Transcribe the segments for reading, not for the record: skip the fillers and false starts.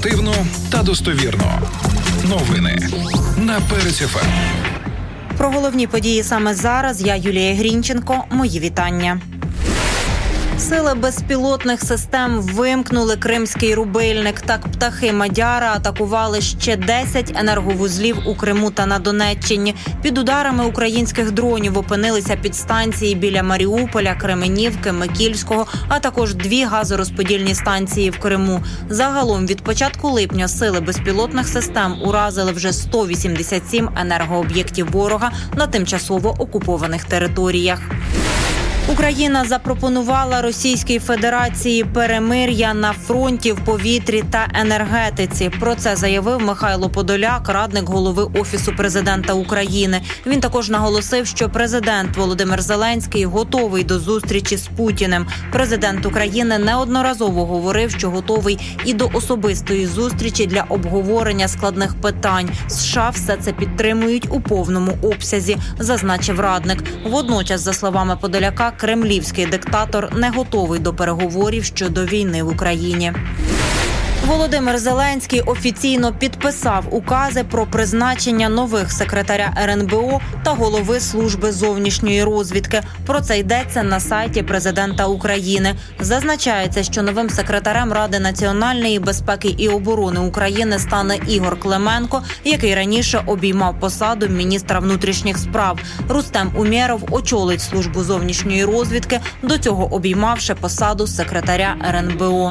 Оперативно та достовірно. Новини на Перець ФМ. Про головні події саме зараз я, Юлія Грінченко. Мої вітання. Сили безпілотних систем вимкнули Кримський рубильник. Так птахи Мадяра атакували ще 10 енерговузлів у Криму та на Донеччині. Під ударами українських дронів опинилися підстанції біля Маріуполя, Кременівки, Микільського, а також 2 газорозподільні станції в Криму. Загалом від початку липня сили безпілотних систем уразили вже 187 енергооб'єктів ворога на тимчасово окупованих територіях. Україна запропонувала Російській Федерації перемир'я на фронті, в повітрі та енергетиці. Про це заявив Михайло Подоляк, радник голови Офісу президента України. Він також наголосив, що президент Володимир Зеленський готовий до зустрічі з Путіним. Президент України неодноразово говорив, що готовий і до особистої зустрічі для обговорення складних питань. США все це підтримують у повному обсязі, зазначив радник. Водночас, за словами Подоляка, кремлівський диктатор не готовий до переговорів щодо війни в Україні. Володимир Зеленський офіційно підписав укази про призначення нових секретаря РНБО та голови служби зовнішньої розвідки. Про це йдеться на сайті президента України. Зазначається, що новим секретарем Ради національної безпеки і оборони України стане Ігор Клименко, який раніше обіймав посаду міністра внутрішніх справ. Рустем Умєров очолить службу зовнішньої розвідки, до цього обіймавши посаду секретаря РНБО.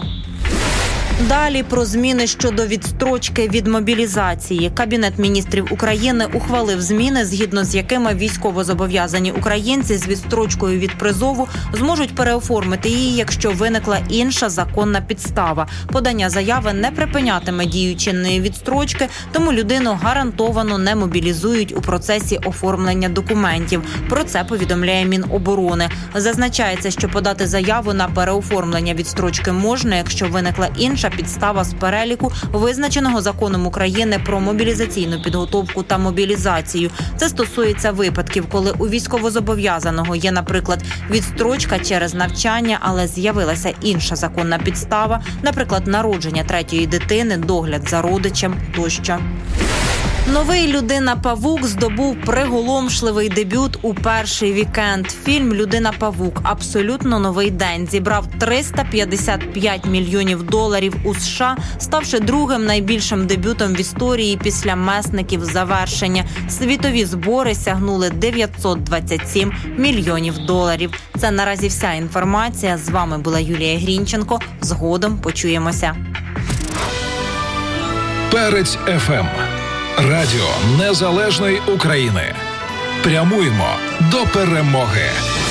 Далі про зміни щодо відстрочки від мобілізації. Кабінет міністрів України ухвалив зміни, згідно з якими військовозобов'язані українці з відстрочкою від призову зможуть переоформити її, якщо виникла інша законна підстава. Подання заяви не припинятиме дію чинної відстрочки, тому людину гарантовано не мобілізують у процесі оформлення документів. Про це повідомляє Міноборони. Зазначається, що подати заяву на переоформлення відстрочки можна, якщо виникла інша підстава з переліку, визначеного законом України про мобілізаційну підготовку та мобілізацію. Це стосується випадків, коли у військовозобов'язаного є, наприклад, відстрочка через навчання, але з'явилася інша законна підстава, наприклад, народження 3-ї дитини, догляд за родичем тощо. Новий «Людина-павук» здобув приголомшливий дебют у перший вікенд. Фільм «Людина-павук. Абсолютно новий день» зібрав $355 мільйонів у США, ставши другим найбільшим дебютом в історії після «Месників. Завершення». Світові збори сягнули $927 мільйонів. Це наразі вся інформація. З вами була Юлія Грінченко. Згодом почуємося. Перець ФМ. Радіо Незалежної України. Прямуємо до перемоги.